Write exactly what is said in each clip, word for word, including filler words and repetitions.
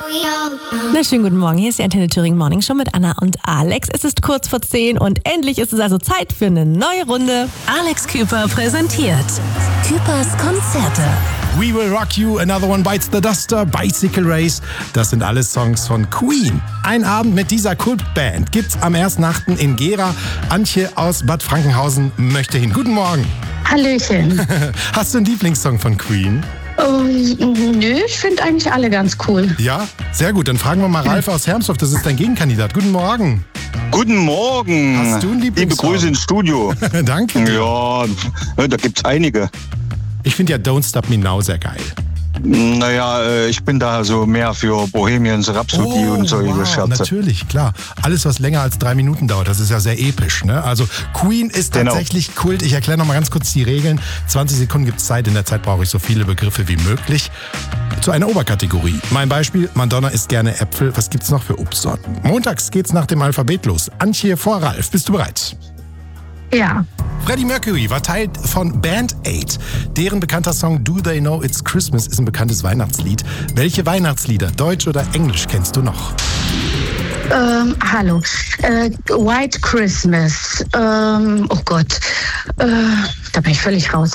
Na, schönen guten Morgen, hier ist die Antenne Thüringen Morning Show mit Anna und Alex. Es ist kurz vor zehn und endlich ist es also Zeit für eine neue Runde. Alex Küper präsentiert Küpers Konzerte. We Will Rock You, Another One Bites the Duster, Bicycle Race. Das sind alles Songs von Queen. Ein Abend mit dieser Kultband gibt's am ersten achten in Gera. Antje aus Bad Frankenhausen möchte hin. Guten Morgen. Hallöchen. Hast du einen Lieblingssong von Queen? Oh, nö, ich finde eigentlich alle ganz cool. Ja, sehr gut. Dann fragen wir mal Ralf aus Hermsdorf. Das ist dein Gegenkandidat. Guten Morgen. Guten Morgen. Hast du einen Liebe Lieblingssong? Grüße ins Studio. Danke. Ja, da gibt's einige. Ich finde ja Don't Stop Me Now sehr geil. Naja, äh, ich bin da so mehr für Bohemians Rhapsody und solche wow, Scherze. Natürlich, klar. Alles, was länger als drei Minuten dauert, das ist ja sehr episch. Ne? Also Queen ist Genau. tatsächlich Kult. Ich erkläre noch mal ganz kurz die Regeln. zwanzig Sekunden gibt es Zeit. In der Zeit brauche ich so viele Begriffe wie möglich. Zu einer Oberkategorie. Mein Beispiel, Madonna isst gerne Äpfel. Was gibt's noch für Obstsorten? Montags geht's nach dem Alphabet los. Antje vor Ralf. Bist du bereit? Ja. Freddie Mercury war Teil von Band Aid. Deren bekannter Song Do They Know It's Christmas ist ein bekanntes Weihnachtslied. Welche Weihnachtslieder, Deutsch oder Englisch, kennst du noch? Ähm, hallo. Äh, White Christmas. Ähm, oh Gott. Äh, da bin ich völlig raus.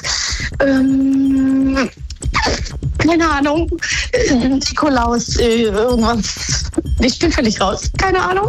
Ähm, keine Ahnung. Äh, Nikolaus, äh, irgendwas. Ich bin völlig raus. Keine Ahnung.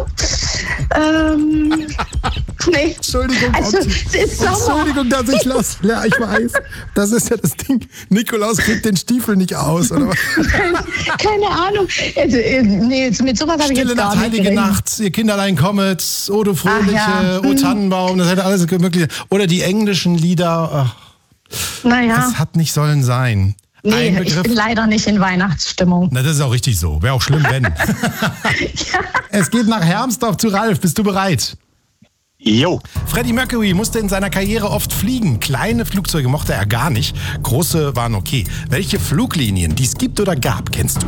Ähm, nee. Entschuldigung, Also, es ist Sommer. Entschuldigung, dass ich lasse. Ja, ich weiß. Das ist ja das Ding. Nikolaus kriegt den Stiefel nicht aus, oder was? Keine, keine Ahnung. Also, äh, nee, mit sowas habe ich Stille jetzt gar Nacht, nicht Heilige gerechnet. Nacht, ihr Kinderlein kommet, O du Fröhliche, Ach ja. O Tannenbaum, das hätte alles mögliche. Oder die englischen Lieder. Ach, Naja. das hat nicht sollen sein. Ein Nee, ich Begriff. bin leider nicht in Weihnachtsstimmung. Na, das ist auch richtig so. Wäre auch schlimm, wenn. Ja. Es geht nach Hermsdorf zu Ralf. Bist du bereit? Jo. Freddie Mercury musste in seiner Karriere oft fliegen. Kleine Flugzeuge mochte er gar nicht. Große waren okay. Welche Fluglinien, die es gibt oder gab, kennst du?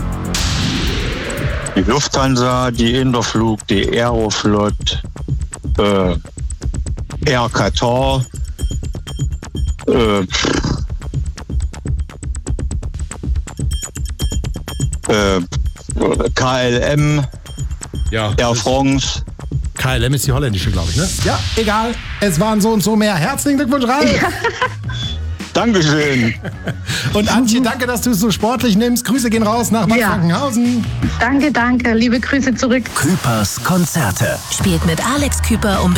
Die Lufthansa, die Interflug, die Aeroflot, äh, Air Qatar, äh, äh, K L M, Ja. Air France. K L M ist die holländische, glaube ich, ne? Ja, egal. Es waren so und so mehr. Herzlichen Glückwunsch, Ralf. Dankeschön. Und Antje, danke, dass du es so sportlich nimmst. Grüße gehen raus nach Bad Ja. Frankenhausen. Danke, danke. Liebe Grüße zurück. Küpers Konzerte. Spielt mit Alex Küper um